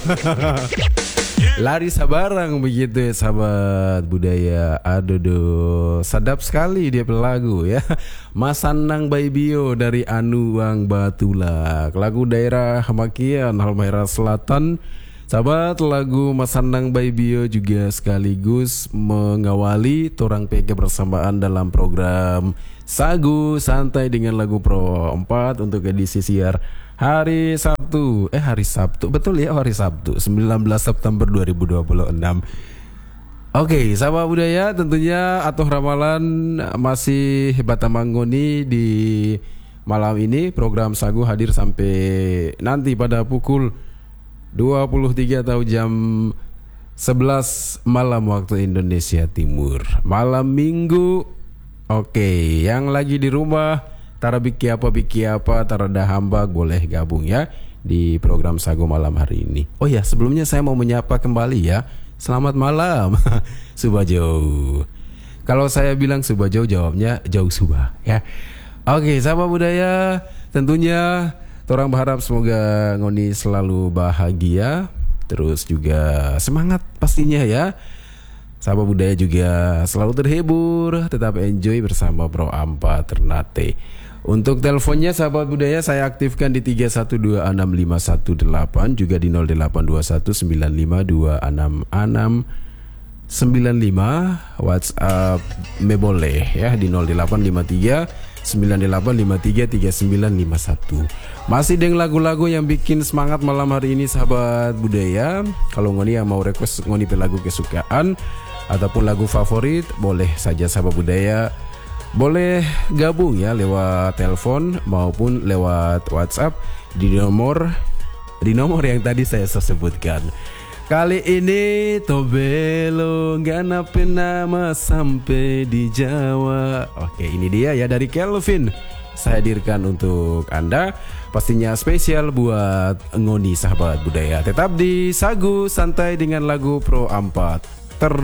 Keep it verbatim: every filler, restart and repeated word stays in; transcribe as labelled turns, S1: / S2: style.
S1: Lari sabarang begitu ya sahabat budaya. Aduh duh, sadap sekali dia lagu ya. Masanang Baibio dari Anuang Batulak, lagu daerah Hamakian Halmahera Selatan. Sahabat, lagu Masanang Baibio juga sekaligus mengawali Torang P K bersamaan dalam program Sagu Santai dengan lagu Pro empat untuk edisi siar hari Sabtu. Eh hari Sabtu, betul ya, hari Sabtu sembilan belas September dua ribu dua puluh enam. Oke, sahabat budaya, tentunya atau ramalan masih Batamangoni di malam ini. Program Sagu hadir sampai nanti pada pukul dua puluh tiga atau jam sebelas malam waktu Indonesia Timur. Malam Minggu. Oke, yang lagi di rumah tara biki apa biki apa tara dah hambak boleh gabung ya di program Sagu malam hari ini. Oh ya, sebelumnya saya mau menyapa kembali ya. Selamat malam Subajo. Kalau saya bilang Subajo, jawabnya jauh Suba ya. Oke, sahabat budaya, tentunya orang berharap semoga Ngoni selalu bahagia, terus juga semangat pastinya ya. Sahabat budaya juga selalu terhibur, tetap enjoy bersama Pro Ampa Ternate. Untuk teleponnya sahabat budaya saya aktifkan di tiga satu dua enam lima satu delapan, juga di nol delapan dua satu sembilan lima dua enam enam sembilan lima. WhatsApp me boleh ya di nol delapan lima tiga sembilan delapan lima tiga tiga sembilan lima satu. Masih dengan lagu-lagu yang bikin semangat malam hari ini sahabat budaya. Kalau ngoni yang mau request ngoni pe lagu kesukaan ataupun lagu favorit, boleh saja sahabat budaya. Boleh gabung ya lewat telepon maupun lewat WhatsApp di nomor di nomor yang tadi saya sebutkan. Kali ini Tobelo Gana Penama sampai di Jawa. Oke, ini dia ya dari Kelvin. Saya hadirkan untuk Anda. Pastinya spesial buat Ngoni sahabat budaya. Tetap di Sagu Santai dengan lagu Pro empat.